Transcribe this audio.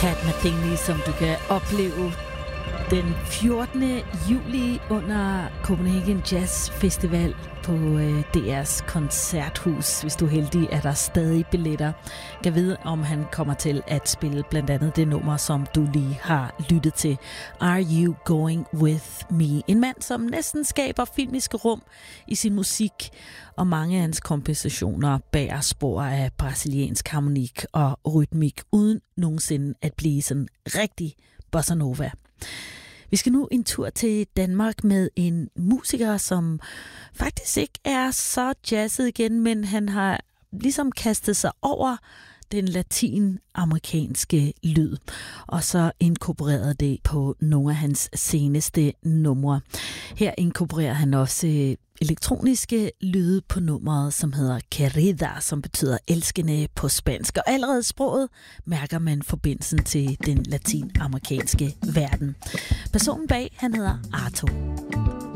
Pat Metheny, som du kan opleve den 14. juli under Copenhagen Jazz Festival på DR's koncerthus. Hvis du er heldig, er der stadig billetter. Jeg ved, om han kommer til at spille blandt andet det nummer, som du lige har lyttet til. Are You Going With Me? En mand, som næsten skaber filmiske rum i sin musik, og mange af hans kompositioner bærer spor af brasiliansk harmonik og rytmik, uden nogensinde at blive sådan rigtig bossa nova. Vi skal nu en tur til Danmark med en musiker, som faktisk ikke er så jazzet igen, men han har ligesom kastet sig over den latinamerikanske lyd, og så inkorporeret det på nogle af hans seneste numre. Her inkorporerer han også elektroniske lyde på nummeret, som hedder Querida, som betyder elskende på spansk. Og allerede sproget mærker man forbindelsen til den latinamerikanske verden. Personen bag, han hedder Arto.